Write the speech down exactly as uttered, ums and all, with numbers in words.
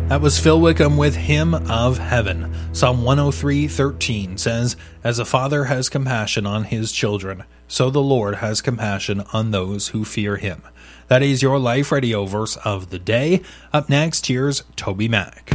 That was Phil Wickham with Hymn of Heaven. Psalm one oh three thirteen says, "As a father has compassion on his children, so the Lord has compassion on those who fear him." That is your Life Radio verse of the day. Up next, here's Toby Mac.